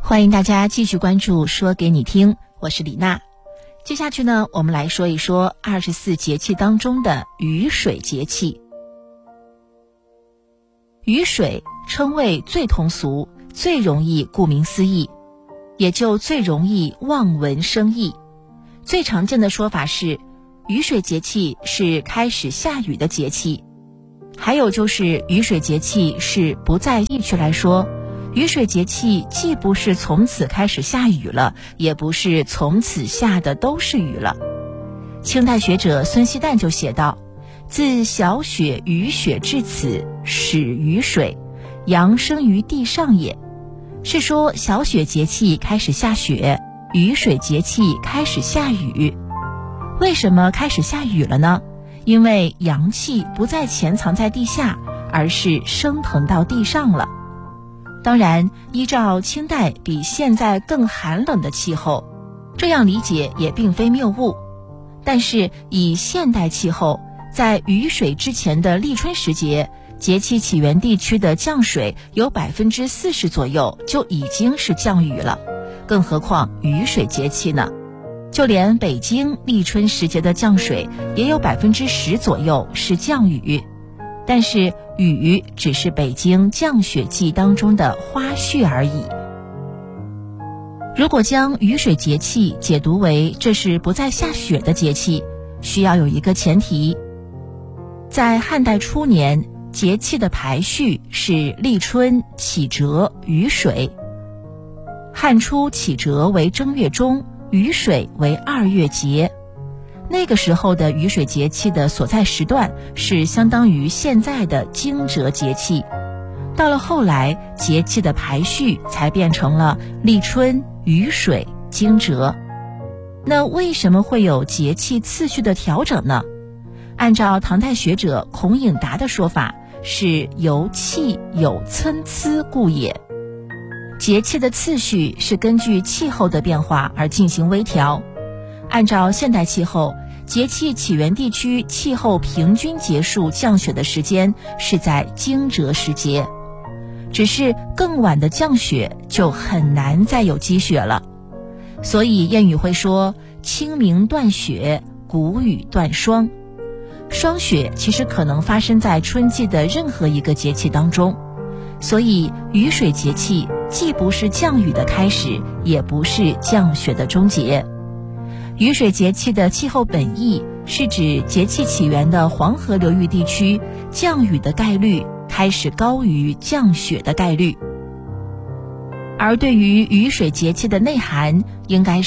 欢迎大家继续关注说给你听，我是李娜。接下去呢，我们来说一说24节气当中的雨水节气。雨水称谓最通俗，最容易顾名思义，也就最容易望文生义。最常见的说法是雨水节气是开始下雨的节气，还有就是雨水节气是不在意趣来说，雨水节气既不是从此开始下雨了，也不是从此下的都是雨了。清代学者孙锡旦就写道：自小雪雨雪至此，始雨水，阳生于地上也。是说小雪节气开始下雪，雨水节气开始下雨。为什么开始下雨了呢？因为阳气不再潜藏在地下，而是升腾到地上了。当然，依照清代比现在更寒冷的气候，这样理解也并非谬误。但是以现代气候，在雨水之前的立春时节，节气起源地区的降水有40%左右就已经是降雨了，更何况雨水节气呢？就连北京立春时节的降水也有10%左右是降雨。但是雨只是北京降雪季当中的花絮而已。如果将雨水节气解读为这是不再下雪的节气，需要有一个前提。在汉代初年，节气的排序是立春、启蛰、雨水。汉初启蛰为正月中，雨水为2月节。那个时候的雨水节气的所在时段是相当于现在的惊蛰节气。到了后来，节气的排序才变成了立春、雨水、惊蛰。那为什么会有节气次序的调整呢？按照唐代学者孔颖达的说法，是由气有参差故也。节气的次序是根据气候的变化而进行微调。按照现代气候，节气起源地区气候平均结束降雪的时间是在惊蛰时节，只是更晚的降雪就很难再有积雪了。所以谚语会说清明断雪，谷雨断霜。霜雪其实可能发生在春季的任何一个节气当中，所以雨水节气既不是降雨的开始，也不是降雪的终结。雨水节气的气候本意是指节气起源的黄河流域地区降雨的概率开始高于降雪的概率。而对于雨水节气的内涵，应该是